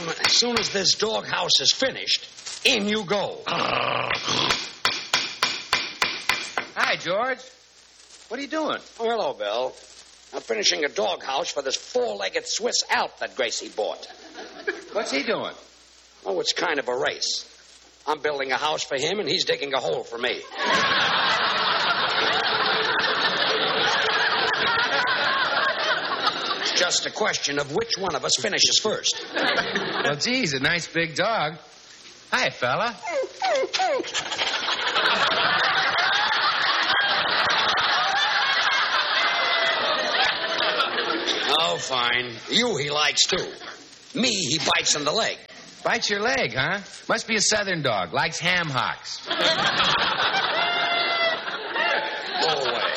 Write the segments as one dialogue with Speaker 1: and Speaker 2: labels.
Speaker 1: as soon as this doghouse is finished, in you go.
Speaker 2: Hi, George. What are you doing?
Speaker 1: Oh, hello, Bill. I'm finishing a doghouse for this four-legged Swiss Alp that Gracie bought.
Speaker 2: What's he doing?
Speaker 1: Oh, it's kind of a race. I'm building a house for him, and he's digging a hole for me. It's just a question of which one of us finishes first.
Speaker 2: Well, geez, a nice big dog. Hi, fella.
Speaker 1: Oh, fine. You he likes, too. Me, he bites in the leg.
Speaker 2: Bites your leg, huh? Must be a southern dog. Likes ham hocks.
Speaker 1: Go away.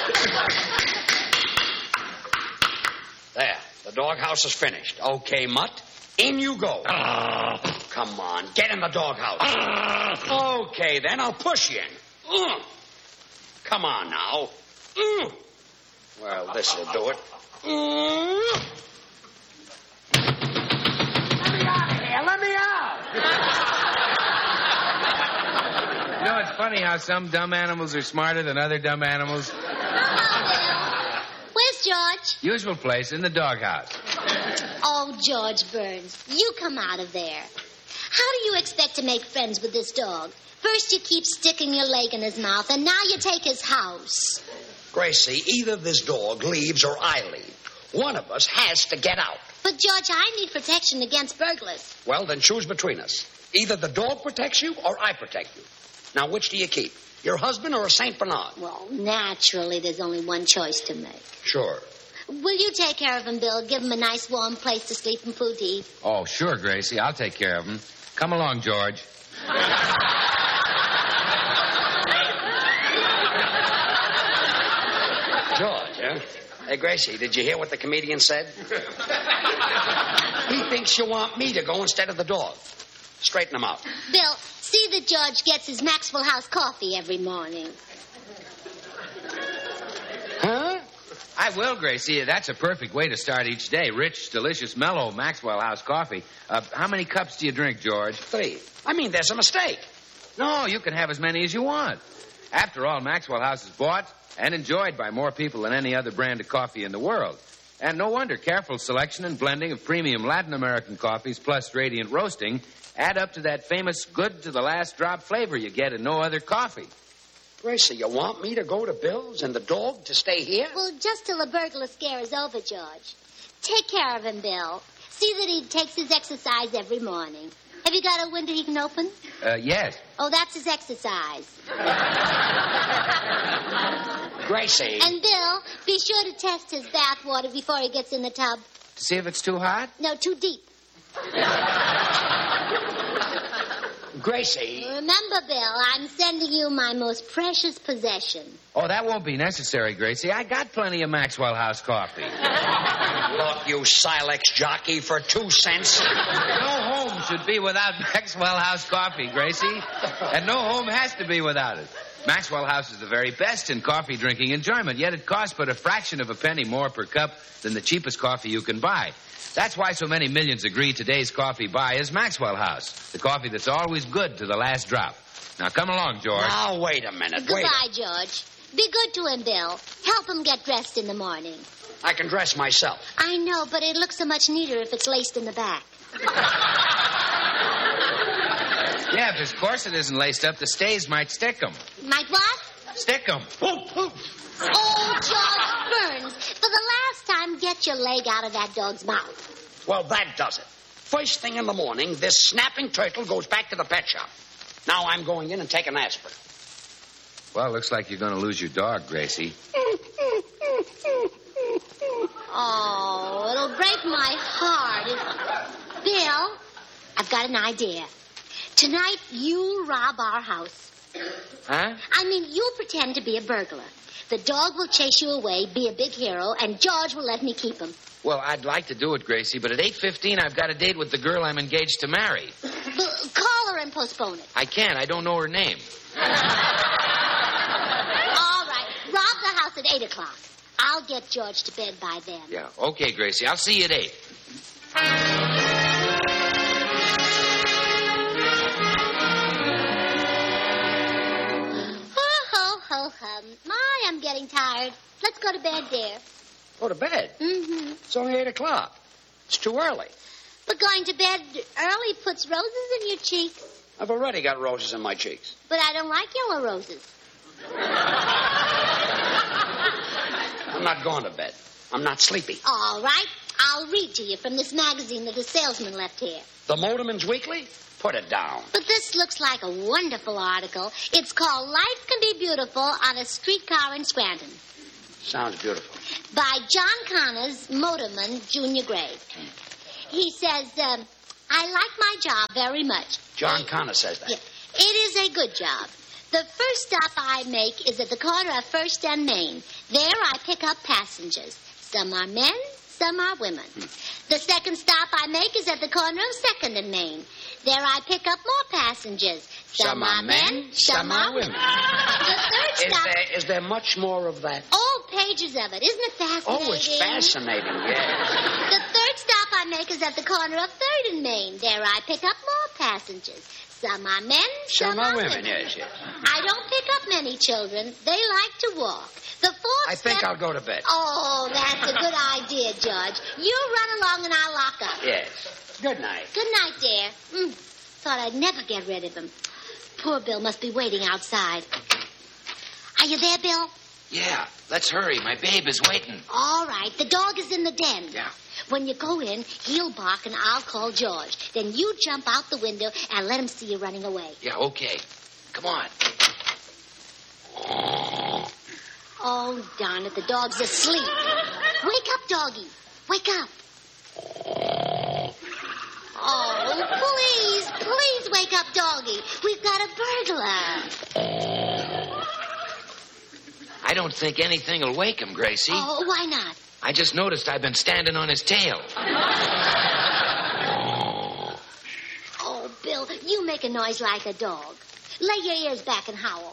Speaker 1: There. The doghouse is finished. Okay, Mutt. In you go. Come on. Get in the doghouse. Okay, then. I'll push you in. Come on, now. Well, this'll do it. Let me out!
Speaker 2: You know, it's funny how some dumb animals are smarter than other dumb animals.
Speaker 3: Where's George?
Speaker 2: Usual place, in the doghouse.
Speaker 3: Oh, George Burns, you come out of there. How do you expect to make friends with this dog? First you keep sticking your leg in his mouth, and now you take his house.
Speaker 1: Gracie, either this dog leaves or I leave. One of us has to get out.
Speaker 3: But, George, I need protection against burglars.
Speaker 1: Well, then choose between us. Either the dog protects you or I protect you. Now, which do you keep? Your husband or a St. Bernard?
Speaker 3: Well, naturally, there's only one choice to make.
Speaker 1: Sure.
Speaker 3: Will you take care of him, Bill? Give him a nice warm place to sleep and food to eat?
Speaker 2: Oh, sure, Gracie. I'll take care of him. Come along, George.
Speaker 1: George, huh? Hey, Gracie, did you hear what the comedian said? He thinks you want me to go instead of the dog. Straighten him out.
Speaker 3: Bill, see that George gets his Maxwell House coffee every morning.
Speaker 1: Huh?
Speaker 2: I will, Gracie. That's a perfect way to start each day. Rich, delicious, mellow Maxwell House coffee. How many cups do you drink, George?
Speaker 1: 3. I mean, there's a mistake.
Speaker 2: No, you can have as many as you want. After all, Maxwell House is bought and enjoyed by more people than any other brand of coffee in the world. And no wonder careful selection and blending of premium Latin American coffees plus radiant roasting add up to that famous good-to-the-last-drop flavor you get in no other coffee.
Speaker 1: Gracie, you want me to go to Bill's and the dog to stay here?
Speaker 3: Well, just till the burglar scare is over, George. Take care of him, Bill. See that he takes his exercise every morning. Have you got a window he can open?
Speaker 2: Yes.
Speaker 3: Oh, that's his exercise.
Speaker 1: Gracie.
Speaker 3: And, Bill, be sure to test his bath water before he gets in the tub.
Speaker 2: To see if it's too hot?
Speaker 3: No, too deep.
Speaker 1: Gracie.
Speaker 3: Remember, Bill, I'm sending you my most precious possession.
Speaker 2: Oh, that won't be necessary, Gracie. I got plenty of Maxwell House coffee.
Speaker 1: Look, you Silex jockey, for 2 cents.
Speaker 2: No home should be without Maxwell House coffee, Gracie. And no home has to be without it. Maxwell House is the very best in coffee drinking enjoyment, yet it costs but a fraction of a penny more per cup than the cheapest coffee you can buy. That's why so many millions agree today's coffee buy is Maxwell House, the coffee that's always good to the last drop. Now, come along, George.
Speaker 1: Now, wait a minute.
Speaker 3: Goodbye, George. Be good to him, Bill. Help him get dressed in the morning.
Speaker 1: I can dress myself.
Speaker 3: I know, but it looks so much neater if it's laced in the back.
Speaker 2: Yeah, if his corset isn't laced up, the stays might stick him.
Speaker 3: Might what?
Speaker 2: Stick him.
Speaker 3: Oh, George Burns, for the last time, get your leg out of that dog's mouth.
Speaker 1: Well, that does it. First thing in the morning, this snapping turtle goes back to the pet shop. Now I'm going in and taking aspirin.
Speaker 2: Well, looks like you're going to lose your dog, Gracie.
Speaker 3: Oh, it'll break my heart. Bill, I've got an idea. Tonight, you rob our house.
Speaker 2: Huh?
Speaker 3: I mean, you pretend to be a burglar. The dog will chase you away, be a big hero, and George will let me keep him.
Speaker 2: Well, I'd like to do it, Gracie, but at 8:15, I've got a date with the girl I'm engaged to marry.
Speaker 3: Call her and postpone it.
Speaker 2: I can't. I don't know her name.
Speaker 3: All right. Rob the house at 8 o'clock. I'll get George to bed by then.
Speaker 2: Yeah. Okay, Gracie. I'll see you at 8.
Speaker 3: go to bed, dear.
Speaker 1: Go to bed?
Speaker 3: Mm-hmm.
Speaker 1: It's only 8 o'clock. It's too early.
Speaker 3: But going to bed early puts roses in your cheeks.
Speaker 1: I've already got roses in my cheeks.
Speaker 3: But I don't like yellow roses.
Speaker 1: I'm not going to bed. I'm not sleepy.
Speaker 3: All right. I'll read to you from this magazine that the salesman left here.
Speaker 1: The Motorman's Weekly? Put it down.
Speaker 3: But this looks like a wonderful article. It's called Life Can Be Beautiful on a Streetcar in Scranton.
Speaker 1: Sounds beautiful.
Speaker 3: By John Connors, motorman, junior grade. He says, I like my job very much.
Speaker 1: John Connor says that.
Speaker 3: Yeah, it is a good job. The first stop I make is at the corner of First and Main. There I pick up passengers. Some are men, some are women. The second stop I make is at the corner of Second and Main. There I pick up more passengers. Some are men, some are women. The third stop...
Speaker 1: Is there much more of that?
Speaker 3: Oh, pages of it. Isn't it fascinating?
Speaker 1: Oh, it's fascinating, yes.
Speaker 3: The third stop I make is at the corner of Third and Main. There I pick up more passengers. Some are men, some are women.
Speaker 1: Yes.
Speaker 3: I don't pick up many children. They like to walk. The fourth
Speaker 1: I think I'll go to bed.
Speaker 3: Oh, that's a good idea, George. You run along and I'll lock up.
Speaker 1: Yes. Good night.
Speaker 3: Good night, dear. Thought I'd never get rid of him. Poor Bill must be waiting outside. Are you there, Bill?
Speaker 2: Yeah, let's hurry. My babe is waiting.
Speaker 3: All right. The dog is in the den.
Speaker 2: Yeah.
Speaker 3: When you go in, he'll bark and I'll call George. Then you jump out the window and let him see you running away.
Speaker 2: Yeah, okay. Come on.
Speaker 3: Oh, darn it. The dog's asleep. Wake up, doggy. Wake up. Oh, please wake up, doggy. We've got a burglar.
Speaker 2: I don't think anything will wake him, Gracie.
Speaker 3: Oh, why not?
Speaker 2: I just noticed I've been standing on his tail.
Speaker 3: Oh, Bill, you make a noise like a dog. Lay your ears back and howl.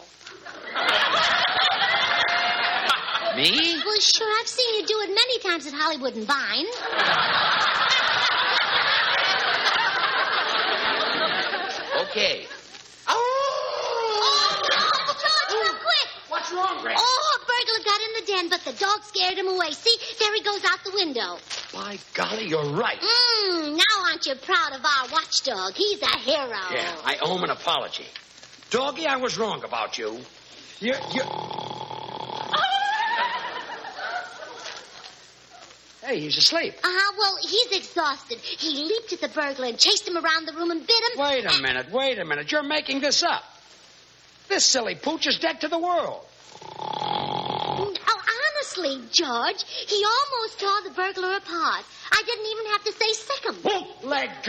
Speaker 2: Me?
Speaker 3: Well, sure, I've seen you do it many times at Hollywood and Vine.
Speaker 2: Okay.
Speaker 3: Oh, George, come quick.
Speaker 1: What's wrong, Grace?
Speaker 3: Oh, a burglar got in the den, but the dog scared him away. See, there he goes out the window.
Speaker 1: By golly, you're right.
Speaker 3: Now aren't you proud of our watchdog? He's a hero.
Speaker 1: Yeah, I owe him an apology. Doggy, I was wrong about you. You... Hey, he's asleep.
Speaker 3: Well, he's exhausted. He leaped at the burglar and chased him around the room and bit him.
Speaker 1: Wait a minute. You're making this up. This silly pooch is dead to the world.
Speaker 3: Oh, honestly, George, he almost tore the burglar apart. I didn't even have to say sick him.
Speaker 1: Let go.